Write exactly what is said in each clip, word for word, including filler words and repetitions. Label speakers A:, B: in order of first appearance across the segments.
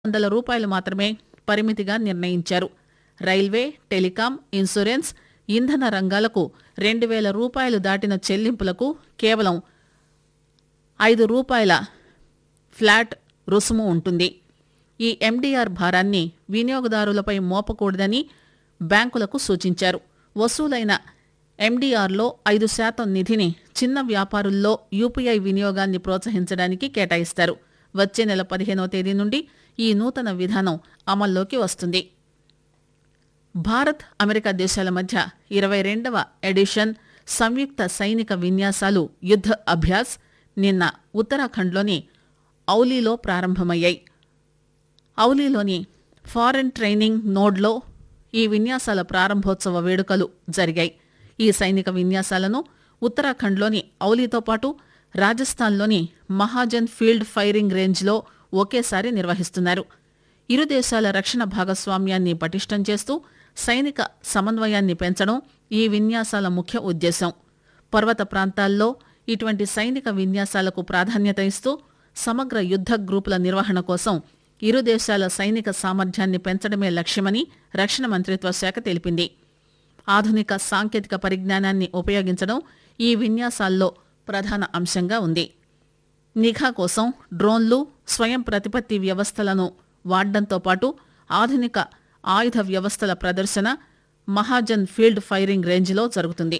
A: వందల రూపాయలు మాత్రమే పరిమితిగా నిర్ణయించారు. రైల్వే, టెలికాం, ఇన్సూరెన్స్, ఇంధన రంగాలకు రెండు వేల రూపాయలు దాటిన చెల్లింపులకు కేవలం ఐదు రూపాయల ఫ్లాట్ రుసుము ఉంటుంది. ఈ ఎండీఆర్ భారాన్ని వినియోగదారులపై మోపకూడదని బ్యాంకులకు సూచించారు. వసూలైన ఎండీఆర్లో ఐదు శాతం నిధిని చిన్న వ్యాపారుల్లో యూపీఐ వినియోగాన్ని ప్రోత్సహించడానికి కేటాయిస్తారు. వచ్చే నెల పదిహేనవ తేదీ నుండి ఈ నూతన విధానం అమల్లోకి వస్తుంది. భారత్, అమెరికా దేశాల మధ్య ఇరవై రెండవ ఎడిషన్ సంయుక్త సైనిక విన్యాసాలు యుద్ధ అభ్యాస్ నిన్న ఉత్తరాఖండ్లోని ఔలీలో ప్రారంభమయ్యాయి. ఔలీలోని ఫారెన్ ట్రైనింగ్ నోడ్లో ఈ విన్యాసాల ప్రారంభోత్సవ వేడుకలు జరిగాయి. ఈ సైనిక విన్యాసాలను ఉత్తరాఖండ్లోని ఔలీతో పాటు రాజస్థాన్లోని మహాజన్ ఫీల్డ్ ఫైరింగ్ రేంజ్లో ఒకేసారి నిర్వహిస్తున్నారు. ఇరు దేశాల రక్షణ భాగస్వామ్యాన్ని పటిష్టం చేస్తూ సైనిక సమన్వయాన్ని పెంచడం ఈ విన్యాసాల ముఖ్య ఉద్దేశం. పర్వత ప్రాంతాల్లో ఇటువంటి సైనిక విన్యాసాలకు ప్రాధాన్యత ఇస్తూ సమగ్ర యుద్ధ గ్రూపుల నిర్వహణ కోసం ఇరు దేశాల సైనిక సామర్థ్యాన్ని పెంచడమే లక్ష్యమని రక్షణ మంత్రిత్వ శాఖ తెలిపింది. ఆధునిక సాంకేతిక పరిజ్ఞానాన్ని ఉపయోగించడం ఈ విన్యాసాల్లో ప్రధాన అంశంగా ఉంది. నిఘా కోసం డ్రోన్లు, స్వయం ప్రతిపత్తి వ్యవస్థలను వాడడంతో పాటు ఆధునిక ఆయుధ వ్యవస్థల ప్రదర్శన మహాజన్ ఫీల్డ్ ఫైరింగ్ రేంజ్లో జరుగుతుంది.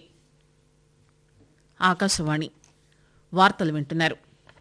A: ఆకాశవాణి వార్తలు వింటున్నారు.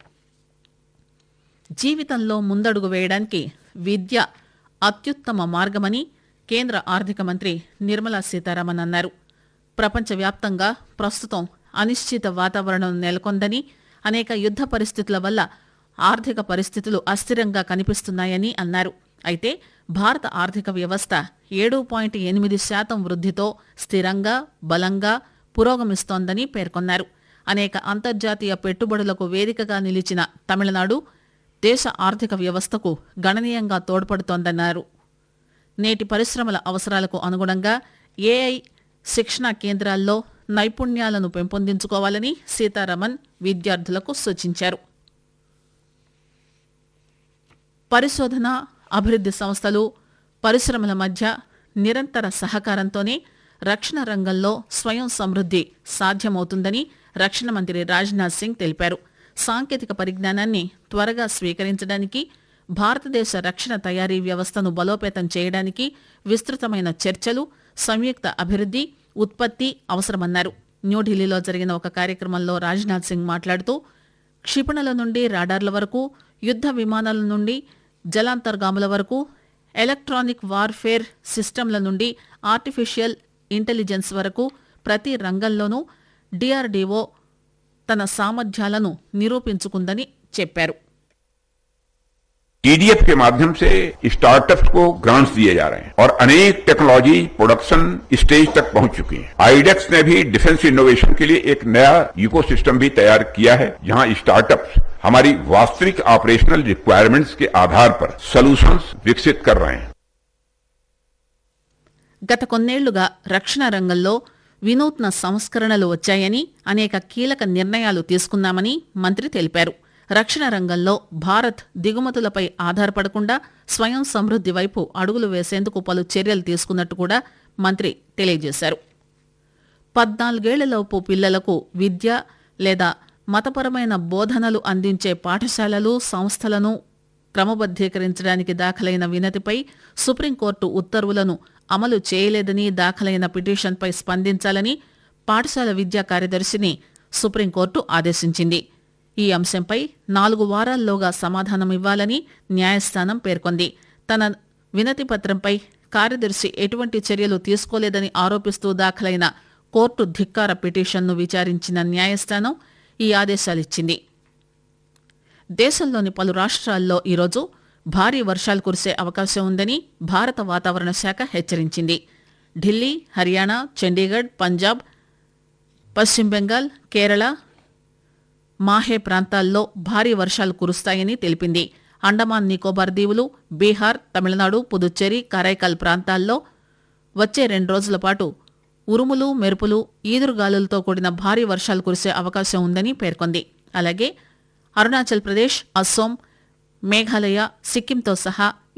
A: జీవితంలో ముందడుగు వేయడానికి విద్య అత్యుత్తమ మార్గమని కేంద్ర ఆర్థిక మంత్రి నిర్మలా సీతారామన్ అన్నారు. ప్రపంచవ్యాప్తంగా ప్రస్తుతం అనిశ్చిత వాతావరణం నెలకొందని, అనేక యుద్ధ పరిస్థితుల వల్ల ఆర్థిక పరిస్థితులు అస్థిరంగా కనిపిస్తున్నాయని అన్నారు. అయితే భారత ఆర్థిక వ్యవస్థ ఏడు పాయింట్ ఎనిమిది శాతం వృద్ధితో స్థిరంగా, బలంగా పురోగమిస్తోందని పేర్కొన్నారు. అనేక అంతర్జాతీయ పెట్టుబడులకు వేదికగా నిలిచిన తమిళనాడు దేశ ఆర్థిక వ్యవస్థకు గణనీయంగా తోడ్పడుతోందన్నారు. నేటి పరిశ్రమల అవసరాలకు అనుగుణంగా ఏఐ శిక్షణా కేంద్రాల్లో నైపుణ్యాలను పెంపొందించుకోవాలని సీతారామన్ విద్యార్థులకు సూచించారు. పరిశోధన, అభివృద్ది సంస్థలు, పరిశ్రమల మధ్య నిరంతర సహకారంతోనే రక్షణ రంగంలో స్వయం సమృద్ది సాధ్యమవుతుందని రక్షణ మంత్రి రాజ్నాథ్ సింగ్ తెలిపారు. సాంకేతిక పరిజ్ఞానాన్ని త్వరగా స్వీకరించడానికి, భారతదేశ రక్షణ తయారీ వ్యవస్థను బలోపేతం చేయడానికి విస్తృతమైన చర్చలు, సంయుక్త అభివృద్ది, ఉత్పత్తి అవసరమన్నారు. న్యూఢిల్లీలో జరిగిన ఒక కార్యక్రమంలో రాజ్నాథ్ సింగ్ మాట్లాడుతూ క్షిపణుల నుండి రాడార్ల వరకు, యుద్ధ విమానాల నుండి జలాంతర్గాముల వరకు, ఎలక్ట్రానిక్ వార్ఫేర్ సిస్టంల నుండి ఆర్టిఫిషియల్ ఇంటెలిజెన్స్ వరకు ప్రతి రంగంలోనూ డీఆర్డీఓ తన సామర్థ్యాలను నిరూపించుకుందని చెప్పారు.
B: टीडीएफ के माध्यम से स्टार्टअप्स को ग्रांट्स दिए जा रहे हैं और अनेक टेक्नोलॉजी प्रोडक्शन स्टेज तक पहुंच चुकी है. आईडेक्स ने भी डिफेंस इनोवेशन के लिए एक नया इकोसिस्टम भी तैयार किया है, जहां स्टार्टअप्स हमारी वास्तविक ऑपरेशनल रिक्वायरमेंट्स के आधार पर सॉल्यूशंस विकसित कर रहे हैं.
A: గత కొన్నేళ్లుగా రక్షణ రంగంలో వినూత్న సంస్కరణలు వచ్చాయని, అనేక కీలక నిర్ణయాలు తీసుకున్నామని మంత్రి తెలిపారు. రక్షణ రంగంలో భారత్ దిగుమతులపై ఆధారపడకుండా స్వయం సమృద్ది వైపు అడుగులు వేసేందుకు పలు చర్యలు తీసుకున్నట్టు కూడా మంత్రి తెలియజేశారు. పద్నాలుగేళ్లలోపు పిల్లలకు విద్య లేదా మతపరమైన బోధనలు అందించే పాఠశాలలు, సంస్థలను క్రమబద్దీకరించడానికి దాఖలైన వినతిపై సుప్రీంకోర్టు ఉత్తర్వులను అమలు చేయలేదని దాఖలైన పిటిషన్పై స్పందించాలని పాఠశాల విద్యా కార్యదర్శిని సుప్రీంకోర్టు ఆదేశించింది. ఈ అంశంపై నాలుగు వారాల్లోగా సమాధానమివ్వాలని న్యాయస్థానం పేర్కొంది. తన వినతి పత్రంపై కార్యదర్శి ఎటువంటి చర్యలు తీసుకోలేదని ఆరోపిస్తూ దాఖలైన కోర్టు ధిక్కార పిటిషన్ను విచారించిన న్యాయస్థానం ఈ ఆదేశాలిచ్చింది. దేశంలోని పలు రాష్ట్రాల్లో ఈరోజు భారీ వర్షాలు కురిసే అవకాశం ఉందని భారత వాతావరణ శాఖ హెచ్చరించింది. ఢిల్లీ, హర్యానా, చండీగఢ్, పంజాబ్, పశ్చిమ బెంగాల్, కేరళ, మాహే ప్రాంతాల్లో భారీ వర్షాలు కురుస్తాయని తెలిపింది. అండమాన్ నికోబార్ దీవులు, బీహార్, తమిళనాడు, పుదుచ్చేరి, కరైకల్ ప్రాంతాల్లో వచ్చే రెండు రోజుల పాటు ఉరుములు, మెరుపులు, ఈదురుగాలులతో కూడిన భారీ వర్షాలు కురిసే అవకాశం ఉందని పేర్కొంది. అలాగే అరుణాచల్ ప్రదేశ్, అస్సోం, మేఘాలయ, సిక్కింతో సహా